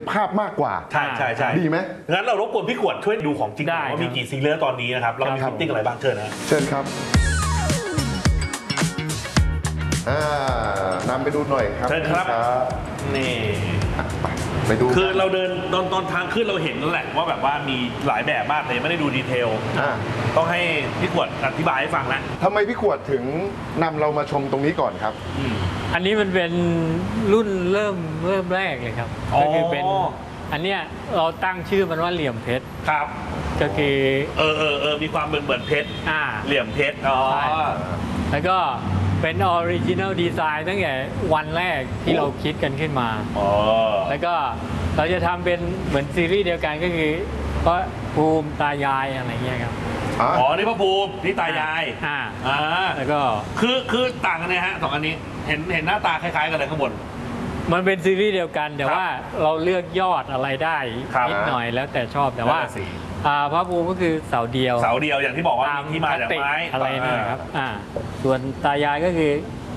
ภาพมากกว่าใช่ใช่ใช่ดีไหมงั้นเรารบกวนพี่ขวดช่วยดูของจริงว่ามีกี่ซิงเกิลตอนนี้นะครับเรามีฟิตติ้งอะไรบ้างเชิญนะเชิญครับนำไปดูหน่อยครับเชิญครับนี่ไปดูคือเราเดินตอนทางขึ้นเราเห็นแล้วแหละว่าแบบว่ามีหลายแบบมากเลยไม่ได้ดูดีเทลต้องให้พี่ขวดอธิบายให้ฟังนะทำไมพี่ขวดถึงนำเรามาชมตรงนี้ก่อนครับอันนี้มันเป็นรุ่นเริ่มแรกเลยครับก็คือเป็นอันเนี้ยเราตั้งชื่อมันว่าเหลี่ยมเพชรครับก็คือมีความเหมือนเพชรเหลี่ยมเพชรแล้วก็เป็นออริจินัลดีไซน์ตั้งแต่วันแรกที่เราคิดกันขึ้นมาแล้วก็เราจะทำเป็นเหมือนซีรีส์เดียวกันก็คือพระภูมิตายายอะไรเงี้ยครับนี่พระภูมินี่ตายายแล้วก็คือต่างกันนะฮะสองอันนี้เห็นหน้าตาคล้ายๆกันเลยข้างบนมันเป็นซีรีส์เดียวกันแต่ว่าเราเลือกยอดอะไรได้นิดหน่อยแล้วแต่ชอบแต่ว่าพระภูมิก็คือเสาเดียวอย่างที่บอกว่าที่มาจากไม้อะไรนี่ครับส่วนตายายก็คือ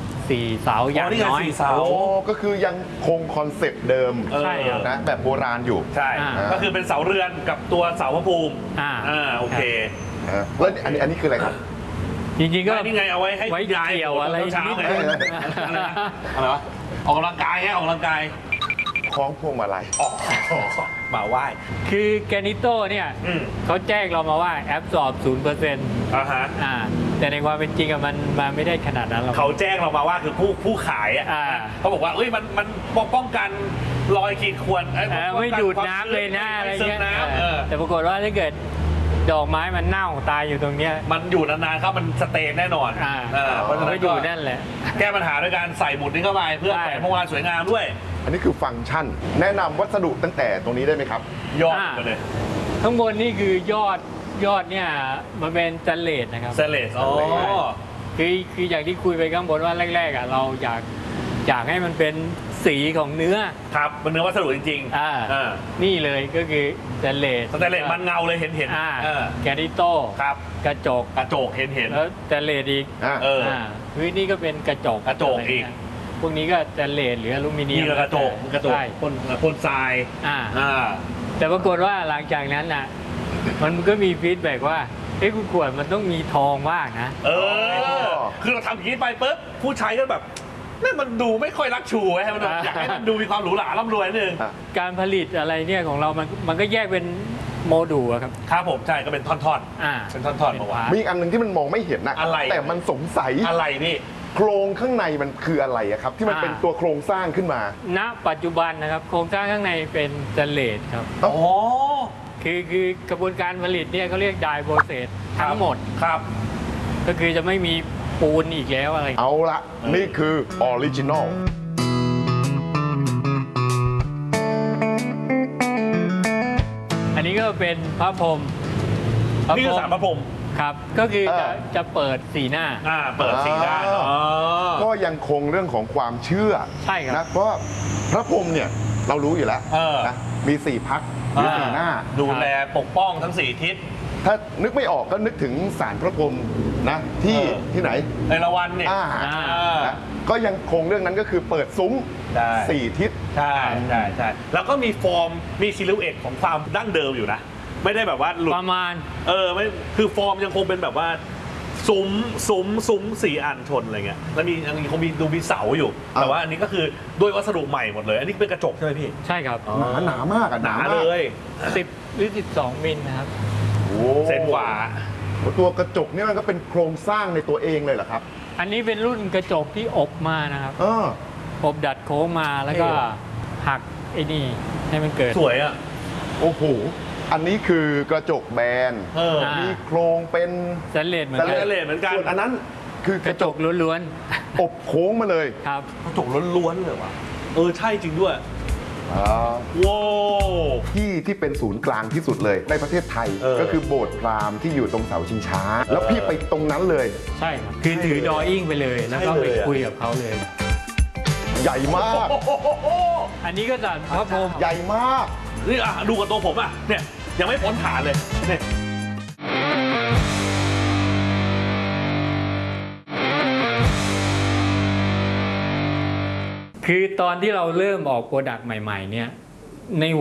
4 เสาอย่างน้อย 4 เสาก็คือยังคงคอนเซ็ปต์เดิมใช่นะแบบโบราณอยู่ใช่ก็คือเป็นเสาเรือนกับตัวเสาพระภูมิโอเคแล้วอันนี้คืออะไรครับจริงๆก็นี่ไงเอาไว้ให้ยายเกี่ยวอะไรเช้าไงอะไรวะออกกำลังกายออกกำลังกายคล้องพวงมาลัยมาไหว้คือแกนิโต้เนี่ยเขาแจ้งเรามาว่าแอปสอบ 0%แต่ในความเป็นจริงมันไม่ได้ขนาดนั้นหรอกเขาแจ้งเรามาว่าคือผู้ขายเขาบอกว่าเอ้ยมันป้องกันรอยขีดข่วนไม่ดูดน้ำเลยนะอะไรเงี้ยแต่ปรากฏว่าถ้าเกิดดอกไม้มันเน่าตายอยู่ตรงเนี้ยมันอยู่นานๆครับมันสเตนแน่นอนมันไม่อยู่นั่นแหละแก้ปัญหาด้วยการใส่หมุดนี้เข้าไปเพื่อแขวนพวงมาลัยสวยงามด้วยอันนี้คือฟังก์ชันแนะนำวัสดุตั้งแต่ตรงนี้ได้ไหมครับยอดไปเลยข้างบนนี่คือยอดเนี่ยมันเป็นสแตนเลสนะครับสแตนเลสคืออย่างที่คุยไปข้างบนว่าแรกๆเราอยากให้มันเป็นสีของเนื้อครับมันเนื้อวัสดุจริงๆนี่เลยก็คือสแตนเลสมันเงาเลยเห็นแกนิโต้ครับกระจกเห็นแล้วสแตนเลสอีกพื้นนี่ก็เป็นกระจกอีกพวกนี้ก็สแตนเลสหรืออลูมิเนียมกระจกพ่นทรายแต่ปรากฏว่าหลังจากนั้นน่ะมันก็มีฟีดแบ็กว่าคุณขวดมันต้องมีทองบ้างนะคือเราทำอย่างนี้ไปปุ๊บผู้ใช้ก็แบบนี่มันดูไม่ค่อยรักชูไว้มันอยากให้มันดูมีความหรูหราร่ำรวยนิดนึงการผลิตอะไรเนี่ยของเรามันก็แยกเป็นโมดูลครับผมใช่ก็เป็นท่อนๆเป็นท่อนๆมาว่ามีอันหนึ่งที่มันมองไม่เห็นนะแต่มันสงสัยอะไรนี่โครงข้างในมันคืออะไรครับที่มันเป็นตัวโครงสร้างขึ้นมาณปัจจุบันนะครับโครงสร้างข้างในเป็นสแตนเลสครับคือกระบวนการผลิตเนี่ยเขาเรียกไดโปรเซสทั้งหมดครับก็คือจะไม่มีปูนอีกแล้วอะไรเอาละนี่คือออริจินอลอันนี้ก็เป็นพระพรหมนี่คือสามพระพรหมครับก็คือจะเปิดสีหน้าเปิดสีหน้าก็ยังคงเรื่องของความเชื่อใช่ครับนะเพราะพระพรหมเนี่ยเรารู้อยู่แล้วนะมี4 พรรคมี4 หน้าดูแลปกป้องทั้ง4 ทิศถ้านึกไม่ออกก็นึกถึงศาลพระพรหมนะที่ไหนในละวันเนี่ยก็ยังคงเรื่องนั้นก็คือเปิดซุ้ม4 ทิศใช่แล้วก็มีฟอร์มมีซิลูเอตของความดั้งเดิมอยู่นะไม่ได้แบบว่าหลุดประมาณไม่คือฟอร์มยังคงเป็นแบบว่าซุ้ม4 อันชนอะไรเงี้ยแล้วยังคงมีเสาอยู่แต่ว่าอันนี้ก็คือด้วยวัสดุใหม่หมดเลยอันนี้เป็นกระจกใช่ไหมพี่ใช่ครับหนามากหนาเลย 10 หรือ 12 มิลนะครับเซนกว่าตัวกระจกนี่มันก็เป็นโครงสร้างในตัวเองเลยเหรอครับอันนี้เป็นรุ่นกระจกที่อบมานะครับอบดัดโค้งมาแล้วก็หักไอ้นี่ให้มันเกิดสวยอ่ะโอ้โหอันนี้คือกระจกแบนมีโครงเป็นสแตนเลสเหมือนกันส่วนอันนั้นคือกระจกล้วนๆอบโค้งมาเลยครับกระจกล้วนๆเลยวะใช่จริงด้วยว้าวที่เป็นศูนย์กลางที่สุดเลยในประเทศไทยก็คือโบสถ์พราหมณ์ที่อยู่ตรงเสาชิงช้าแล้วพี่ไปตรงนั้นเลยใช่ครับคือถือดออิ่งไปเลยแล้วก็ไปคุยกับเขาเลยใหญ่มากอันนี้ก็จะพระพรหมใหญ่มากนี่ดูกับตัวผมเนี่ยยังไม่พ้นฐานเลยเนี่ยคือตอนที่เราเริ่มออกโปรดักต์ใหม่ๆเนี่ยใน